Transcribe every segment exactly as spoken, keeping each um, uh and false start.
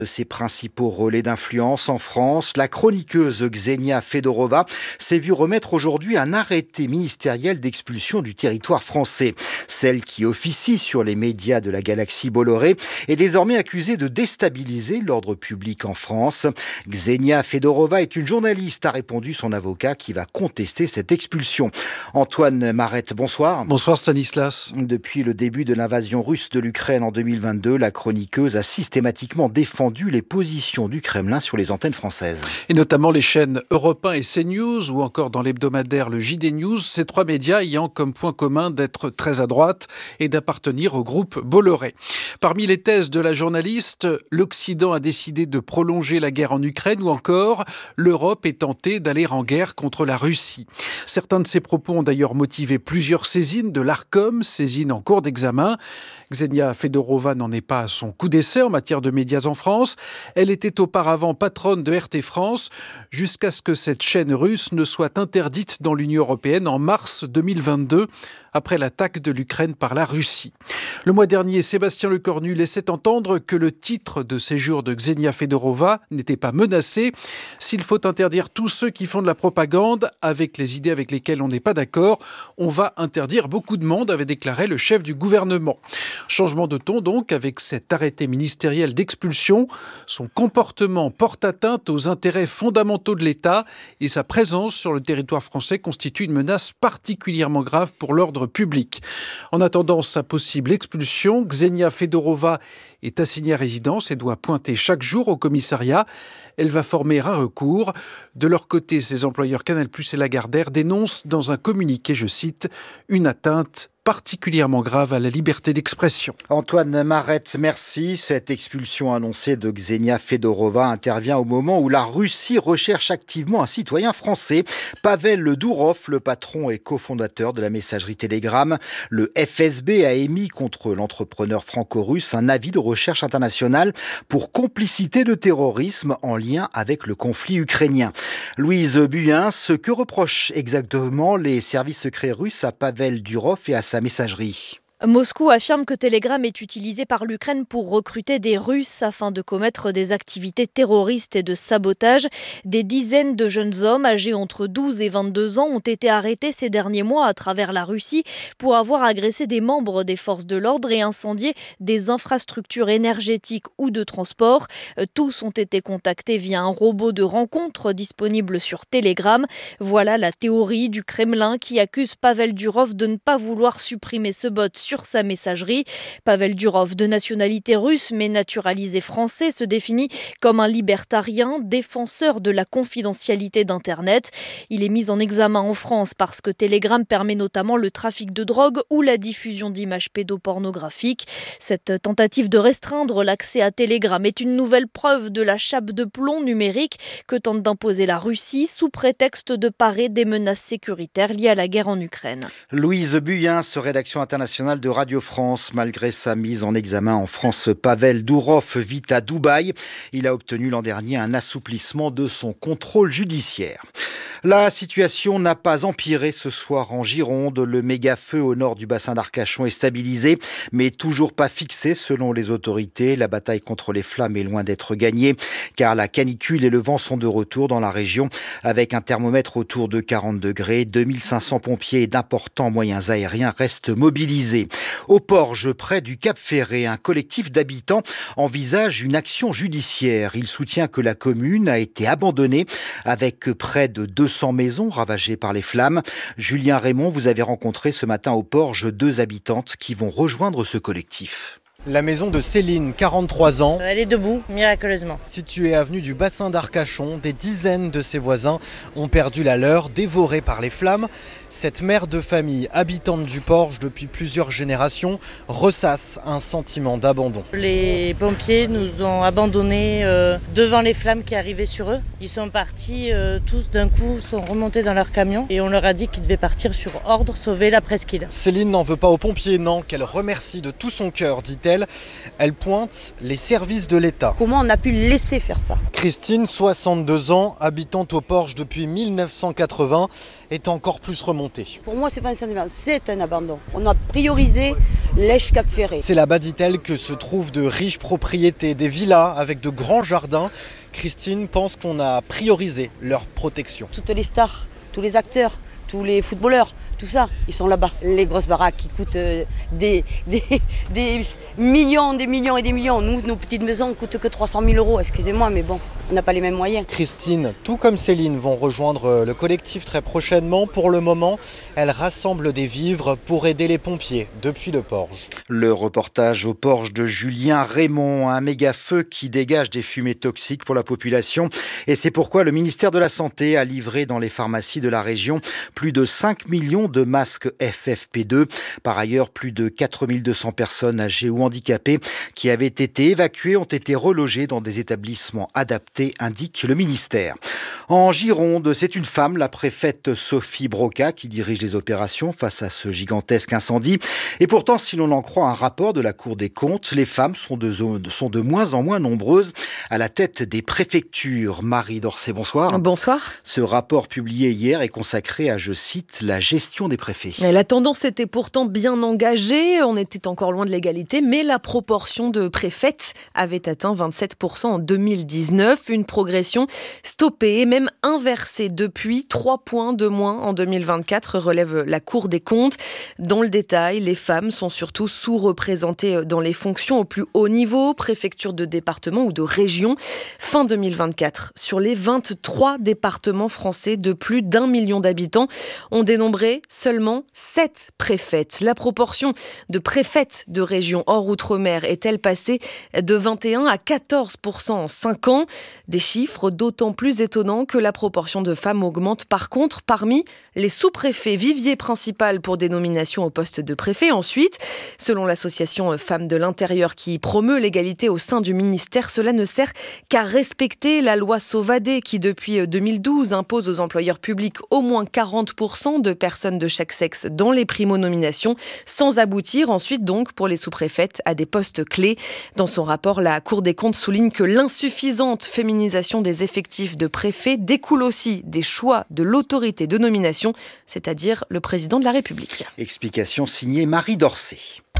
De ses principaux relais d'influence en France, la chroniqueuse Ksenia Fedorova s'est vue remettre aujourd'hui un arrêté ministériel d'expulsion du territoire français. Celle qui officie sur les médias de la galaxie Bolloré est désormais accusée de déstabiliser l'ordre public en France. Ksenia Fedorova est une journaliste, a répondu son avocat qui va contester cette expulsion. Antoine Marette, bonsoir. Bonsoir Stanislas. Depuis le début de l'invasion russe de l'Ukraine en deux mille vingt-deux, la chroniqueuse a systématiquement défendu les positions du Kremlin sur les antennes françaises. Et notamment les chaînes Europe un et CNews ou encore dans l'hebdomadaire le J D News, ces trois médias ayant comme point commun d'être très à droite et d'appartenir au groupe Bolloré. Parmi les thèses de la journaliste, l'Occident a décidé de prolonger la guerre en Ukraine ou encore l'Europe est tentée d'aller en guerre contre la Russie. Certains de ces propos ont d'ailleurs motivé plusieurs saisines de l'Arcom, saisines en cours d'examen. Ksenia Fedorova n'en est pas à son coup d'essai en matière de médias en France. Elle était auparavant patronne de R T France jusqu'à ce que cette chaîne russe ne soit interdite dans l'Union européenne en mars deux mille vingt-deux après l'attaque de l'Ukraine par la Russie. Le mois dernier, Sébastien Lecornu laissait entendre que le titre de séjour de Ksenia Fedorova n'était pas menacé. S'il faut interdire tous ceux qui font de la propagande avec les idées avec lesquelles on n'est pas d'accord, on va interdire beaucoup de monde, avait déclaré le chef du gouvernement. Changement de ton donc avec cet arrêté ministériel d'expulsion. Son comportement porte atteinte aux intérêts fondamentaux de l'État et sa présence sur le territoire français constitue une menace particulièrement grave pour l'ordre public. En attendant sa possible expulsion, Ksenia Fedorova est assignée à résidence et doit pointer chaque jour au commissariat. Elle va former un recours. De leur côté, ses employeurs Canal plus et Lagardère dénoncent dans un communiqué, je cite, une atteinte particulièrement grave à la liberté d'expression. Antoine Marette, merci. Cette expulsion annoncée de Ksenia Fedorova intervient au moment où la Russie recherche activement un citoyen français. Pavel Dourov, le patron et cofondateur de la messagerie Telegram. Le F S B a émis contre l'entrepreneur franco-russe un avis de recherche internationale pour complicité de terrorisme en lien avec le conflit ukrainien. Louise Buyen, ce que reprochent exactement les services secrets russes à Pavel Dourov et à sa messagerie? Moscou affirme que Telegram est utilisé par l'Ukraine pour recruter des Russes afin de commettre des activités terroristes et de sabotage. Des dizaines de jeunes hommes âgés entre douze et vingt-deux ans ont été arrêtés ces derniers mois à travers la Russie pour avoir agressé des membres des forces de l'ordre et incendié des infrastructures énergétiques ou de transport. Tous ont été contactés via un robot de rencontre disponible sur Telegram. Voilà la théorie du Kremlin qui accuse Pavel Dourov de ne pas vouloir supprimer ce bot sur sa messagerie. Pavel Dourov, de nationalité russe mais naturalisé français, se définit comme un libertarien, défenseur de la confidentialité d'Internet. Il est mis en examen en France parce que Telegram permet notamment le trafic de drogue ou la diffusion d'images pédopornographiques. Cette tentative de restreindre l'accès à Telegram est une nouvelle preuve de la chape de plomb numérique que tente d'imposer la Russie sous prétexte de parer des menaces sécuritaires liées à la guerre en Ukraine. Louise Buyen, rédaction internationale de Radio France. Malgré sa mise en examen en France, Pavel Dourov vit à Dubaï. Il a obtenu l'an dernier un assouplissement de son contrôle judiciaire. La situation n'a pas empiré ce soir en Gironde. Le méga-feu au nord du bassin d'Arcachon est stabilisé, mais toujours pas fixé selon les autorités. La bataille contre les flammes est loin d'être gagnée, car la canicule et le vent sont de retour dans la région, avec un thermomètre autour de quarante degrés. deux mille cinq cents pompiers et d'importants moyens aériens restent mobilisés. Au Porge, près du Cap Ferré, un collectif d'habitants envisage une action judiciaire. Il soutient que la commune a été abandonnée avec près de deux cents maisons ravagées par les flammes. Julien Raymond, vous avez rencontré ce matin au Porge deux habitantes qui vont rejoindre ce collectif. La maison de Céline, quarante-trois ans. Elle est debout, miraculeusement. Située avenue du bassin d'Arcachon, des dizaines de ses voisins ont perdu la leur, dévorés par les flammes. Cette mère de famille, habitante du Porge depuis plusieurs générations, ressasse un sentiment d'abandon. Les pompiers nous ont abandonnés euh, devant les flammes qui arrivaient sur eux. Ils sont partis, euh, tous d'un coup, sont remontés dans leur camion et on leur a dit qu'ils devaient partir sur ordre, sauver la presqu'île. Céline n'en veut pas aux pompiers, non, qu'elle remercie de tout son cœur, dit-elle. Elle pointe les services de l'État. Comment on a pu laisser faire ça? Christine, soixante-deux ans, habitante au Porge depuis mille neuf cent quatre-vingts, est encore plus remontée. Pour moi, c'est pas un sentiment, c'est un abandon. On a priorisé lèche Cap Ferré. C'est là-bas, dit-elle, que se trouvent de riches propriétés, des villas avec de grands jardins. Christine pense qu'on a priorisé leur protection. Toutes les stars, tous les acteurs, tous les footballeurs, tout ça, ils sont là-bas. Les grosses baraques qui coûtent euh, des, des, des millions, des millions et des millions. Nous, nos petites maisons ne coûtent que trois cent mille euros, excusez-moi, mais bon, on n'a pas les mêmes moyens. Christine, tout comme Céline, vont rejoindre le collectif très prochainement. Pour le moment, elle rassemble des vivres pour aider les pompiers depuis le Porge. Le reportage au Porge de Julien Raymond, un méga feu qui dégage des fumées toxiques pour la population. Et c'est pourquoi le ministère de la Santé a livré dans les pharmacies de la région plus de cinq millions de masques F F P deux. Par ailleurs, plus de quatre mille deux cents personnes âgées ou handicapées qui avaient été évacuées ont été relogées dans des établissements adaptés, indique le ministère. En Gironde, c'est une femme, la préfète Sophie Broca, qui dirige les opérations face à ce gigantesque incendie. Et pourtant, si l'on en croit un rapport de la Cour des comptes, les femmes sont de, sont de moins en moins nombreuses à la tête des préfectures. Marie Dorcet, bonsoir. Bonsoir. Ce rapport publié hier est consacré à, je cite, la gestion des préfets. La tendance était pourtant bien engagée, on était encore loin de l'égalité, mais la proportion de préfètes avait atteint vingt-sept pour cent en deux mille dix-neuf, une progression stoppée et même inversée depuis, trois points de moins en deux mille vingt-quatre, relève la Cour des comptes. Dans le détail, les femmes sont surtout sous-représentées dans les fonctions au plus haut niveau, préfecture de département ou de région. Fin deux mille vingt-quatre, sur les vingt-trois départements français de plus d'un million d'habitants, on dénombrait seulement sept préfètes. La proportion de préfètes de région hors outre-mer est-elle passée de vingt et un à quatorze pour cent en cinq ans? Des chiffres d'autant plus étonnants que la proportion de femmes augmente par contre parmi les sous-préfets, vivier principal pour des nominations au poste de préfet. Ensuite, selon l'association Femmes de l'Intérieur qui promeut l'égalité au sein du ministère, cela ne sert qu'à respecter la loi Sauvadet qui depuis deux mille douze impose aux employeurs publics au moins quarante pour cent de personnes de chaque sexe dans les primo-nominations, sans aboutir ensuite donc pour les sous-préfètes à des postes clés. Dans son rapport, la Cour des comptes souligne que l'insuffisante féminisation des effectifs de préfets découle aussi des choix de l'autorité de nomination, c'est-à-dire le président de la République. Explication signée Marie Dorcet.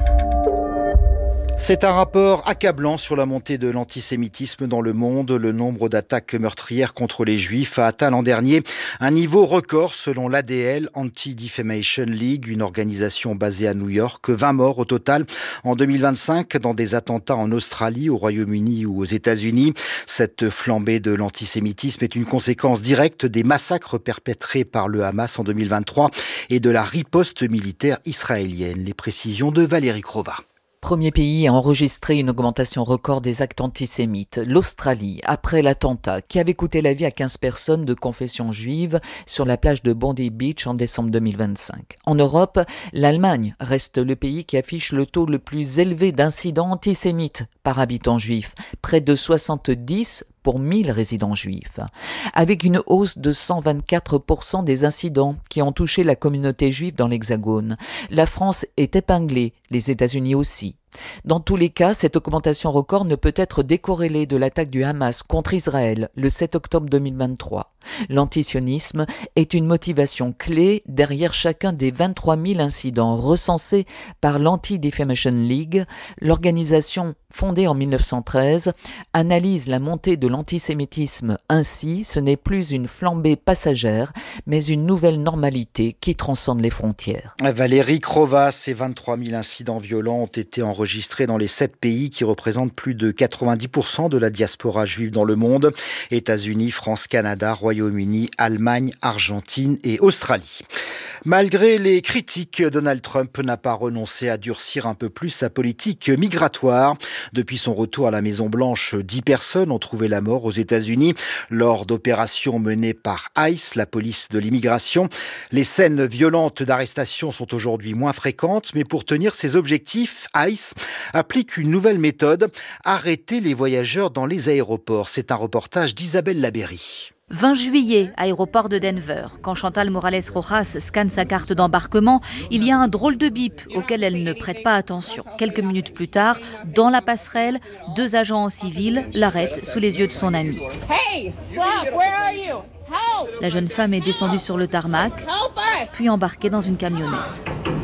C'est un rapport accablant sur la montée de l'antisémitisme dans le monde. Le nombre d'attaques meurtrières contre les Juifs a atteint l'an dernier un niveau record selon l'A D L, Anti-Defamation League, une organisation basée à New York. vingt morts au total en deux mille vingt-cinq dans des attentats en Australie, au Royaume-Uni ou aux États-Unis. Cette flambée de l'antisémitisme est une conséquence directe des massacres perpétrés par le Hamas en deux mille vingt-trois et de la riposte militaire israélienne. Les précisions de Valérie Crova. Premier pays à enregistrer une augmentation record des actes antisémites, l'Australie, après l'attentat qui avait coûté la vie à quinze personnes de confession juive sur la plage de Bondi Beach en décembre deux mille vingt-cinq. En Europe, l'Allemagne reste le pays qui affiche le taux le plus élevé d'incidents antisémites par habitant juif, près de soixante-dix pour mille résidents juifs, avec une hausse de cent vingt-quatre pour cent des incidents qui ont touché la communauté juive dans l'Hexagone. La France est épinglée, les États-Unis aussi. Dans tous les cas, cette augmentation record ne peut être décorrélée de l'attaque du Hamas contre Israël le sept octobre deux mille vingt-trois. L'antisionisme est une motivation clé derrière chacun des vingt-trois mille incidents recensés par l'Anti-Defamation League. L'organisation, fondée en mille neuf cent treize, analyse la montée de l'antisémitisme ainsi. Ce n'est plus une flambée passagère, mais une nouvelle normalité qui transcende les frontières. Valérie Crova, ces vingt-trois mille incidents violents ont été enregistrés dans les sept pays qui représentent plus de quatre-vingt-dix pour cent de la diaspora juive dans le monde. États-Unis, France, Canada, Royaume-Uni, Allemagne, Argentine et Australie. Malgré les critiques, Donald Trump n'a pas renoncé à durcir un peu plus sa politique migratoire. Depuis son retour à la Maison-Blanche, dix personnes ont trouvé la mort aux États-Unis lors d'opérations menées par ICE, la police de l'immigration. Les scènes violentes d'arrestation sont aujourd'hui moins fréquentes, mais pour tenir ses objectifs, ICE applique une nouvelle méthode, arrêter les voyageurs dans les aéroports. C'est un reportage d'Isabelle Labéry. vingt juillet, aéroport de Denver. Quand Chantal Morales Rojas scanne sa carte d'embarquement, il y a un drôle de bip auquel elle ne prête pas attention. Quelques minutes plus tard, dans la passerelle, deux agents en civil l'arrêtent sous les yeux de son ami. Hey, stop, where are you? Help! La jeune femme est descendue sur le tarmac, puis embarquée dans une camionnette.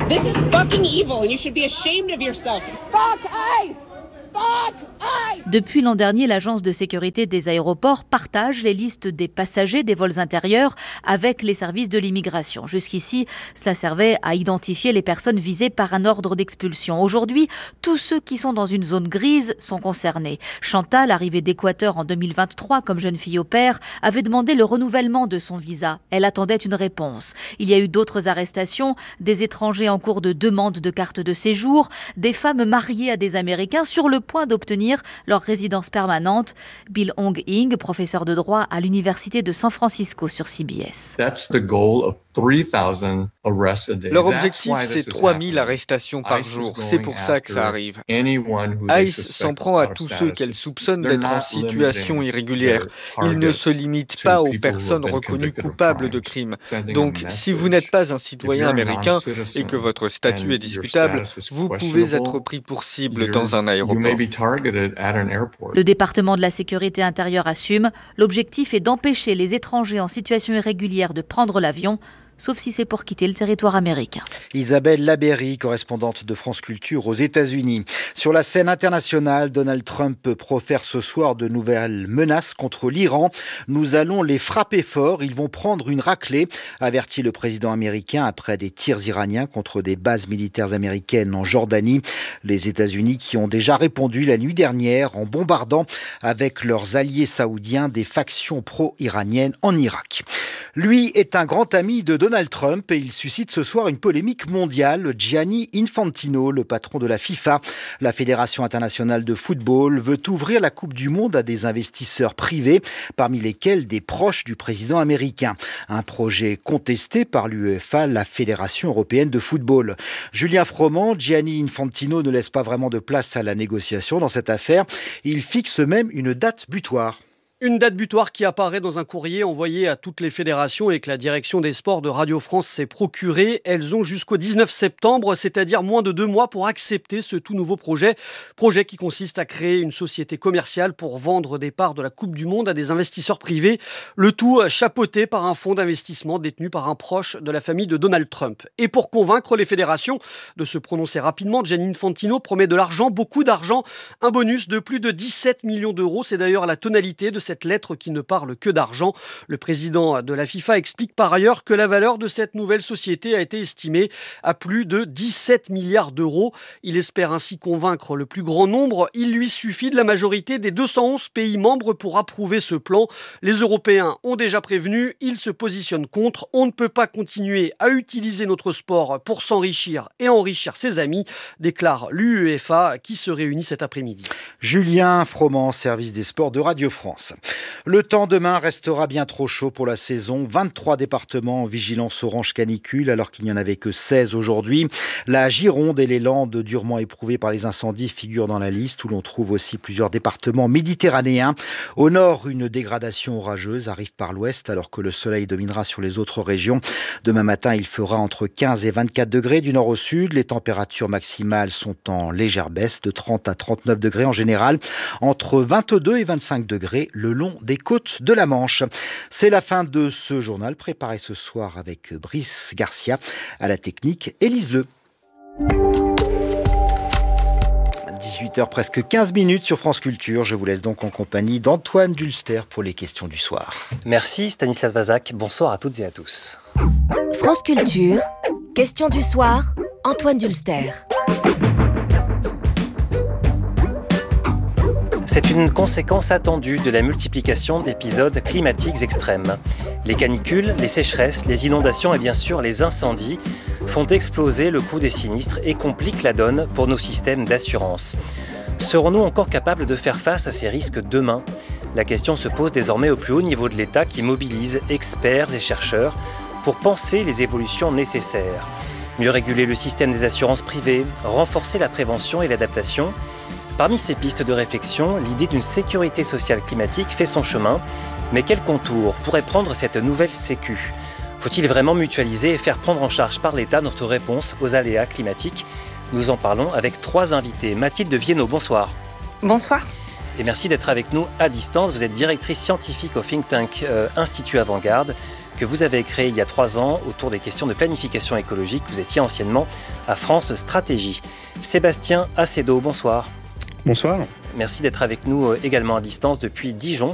This is fucking evil and you should be ashamed of yourself. Fuck ICE! Fuck ICE! Depuis l'an dernier, l'agence de sécurité des aéroports partage les listes des passagers des vols intérieurs avec les services de l'immigration. Jusqu'ici, cela servait à identifier les personnes visées par un ordre d'expulsion. Aujourd'hui, tous ceux qui sont dans une zone grise sont concernés. Chantal, arrivée d'Équateur en deux mille vingt-trois comme jeune fille au père, avait demandé le renouvellement de son visa. Elle attendait une réponse. Il y a eu d'autres arrestations, des étrangers en cours de demande de carte de séjour, des femmes mariées à des Américains sur le point d'obtenir leur résidence permanente. Bill Hong-Ing, professeur de droit à l'université de San Francisco sur C B S. That's the goal of three thousand arrests a day. Leur objectif, c'est trois mille arrestations par jour. C'est pour ça que ça arrive. ICE s'en prend à tous ceux qu'elle soupçonne d'être en situation irrégulière. Ils ne se limitent pas aux personnes reconnues coupables de crimes. Donc, si vous n'êtes pas un citoyen américain et que votre statut est discutable, vous pouvez être pris pour cible dans un aéroport. Le département de la sécurité intérieure assume, l'objectif est d'empêcher les étrangers en situation irrégulière de prendre l'avion, sauf si c'est pour quitter le territoire américain. Isabelle Labéry, correspondante de France Culture aux États-Unis. Sur la scène internationale, Donald Trump profère ce soir de nouvelles menaces contre l'Iran. Nous allons les frapper fort, ils vont prendre une raclée, avertit le président américain après des tirs iraniens contre des bases militaires américaines en Jordanie. Les États-Unis qui ont déjà répondu la nuit dernière en bombardant avec leurs alliés saoudiens des factions pro-iraniennes en Irak. Lui est un grand ami de Donald Trump et il suscite ce soir une polémique mondiale. Gianni Infantino, le patron de la FIFA, la Fédération internationale de football, veut ouvrir la Coupe du Monde à des investisseurs privés, parmi lesquels des proches du président américain. Un projet contesté par l'UEFA, la Fédération européenne de football. Julien Froment, Gianni Infantino ne laisse pas vraiment de place à la négociation dans cette affaire. Il fixe même une date butoir. Une date butoir qui apparaît dans un courrier envoyé à toutes les fédérations et que la direction des sports de Radio France s'est procuré. Elles ont jusqu'au dix-neuf septembre, c'est-à-dire moins de deux mois pour accepter ce tout nouveau projet. Projet qui consiste à créer une société commerciale pour vendre des parts de la Coupe du Monde à des investisseurs privés. Le tout chapeauté par un fonds d'investissement détenu par un proche de la famille de Donald Trump. Et pour convaincre les fédérations de se prononcer rapidement, Gianni Infantino promet de l'argent, beaucoup d'argent. Un bonus de plus de dix-sept millions d'euros. C'est d'ailleurs la tonalité de cette lettre qui ne parle que d'argent. Le président de la FIFA explique par ailleurs que la valeur de cette nouvelle société a été estimée à plus de dix-sept milliards d'euros. Il espère ainsi convaincre le plus grand nombre. Il lui suffit de la majorité des deux cent onze pays membres pour approuver ce plan. Les Européens ont déjà prévenu, ils se positionnent contre. On ne peut pas continuer à utiliser notre sport pour s'enrichir et enrichir ses amis, déclare l'UEFA qui se réunit cet après-midi. Julien Froment, service des sports de Radio France. Le temps demain restera bien trop chaud pour la saison. vingt-trois départements en vigilance orange canicule alors qu'il n'y en avait que seize aujourd'hui. La Gironde et les Landes durement éprouvées par les incendies figurent dans la liste où l'on trouve aussi plusieurs départements méditerranéens. Au nord, une dégradation orageuse arrive par l'ouest alors que le soleil dominera sur les autres régions. Demain matin, il fera entre quinze et vingt-quatre degrés du nord au sud. Les températures maximales sont en légère baisse de trente à trente-neuf degrés en général. Entre vingt-deux et vingt-cinq degrés le long des côtes de la Manche. C'est la fin de ce journal préparé ce soir avec Brice Garcia à la technique, Élise Le. dix-huit heures presque quinze minutes sur France Culture. Je vous laisse donc en compagnie d'Antoine Dulster pour les questions du soir. Merci Stanislas Vazak. Bonsoir à toutes et à tous. France Culture, question du soir, Antoine Dulster. C'est une conséquence attendue de la multiplication d'épisodes climatiques extrêmes. Les canicules, les sécheresses, les inondations et bien sûr les incendies font exploser le coût des sinistres et compliquent la donne pour nos systèmes d'assurance. Serons-nous encore capables de faire face à ces risques demain ? La question se pose désormais au plus haut niveau de l'État qui mobilise experts et chercheurs pour penser les évolutions nécessaires. Mieux réguler le système des assurances privées, renforcer la prévention et l'adaptation. Parmi ces pistes de réflexion, l'idée d'une sécurité sociale climatique fait son chemin. Mais quel contour pourrait prendre cette nouvelle sécu ? Faut-il vraiment mutualiser et faire prendre en charge par l'État notre réponse aux aléas climatiques ? Nous en parlons avec trois invités. Mathilde Viennot, bonsoir. Bonsoir. Et merci d'être avec nous à distance. Vous êtes directrice scientifique au think tank euh, Institut Avant-Garde, que vous avez créé il y a trois ans autour des questions de planification écologique. Vous étiez anciennement à France Stratégie. Sébastien Acedo, bonsoir. Bonsoir. Merci d'être avec nous également à distance depuis Dijon.